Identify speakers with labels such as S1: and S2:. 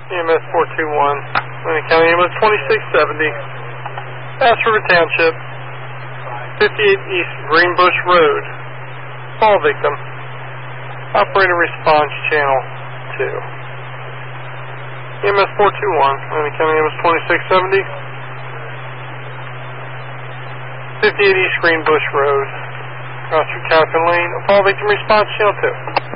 S1: EMS 421, Lane County Ambulance 2670, Bass River Township, 58 East Greenbush Road. Call victim. Operator response channel 2. EMS 421, Lane County Ambulance 2670, 58 East Greenbush Road, across from California Lane. Call victim response channel 2.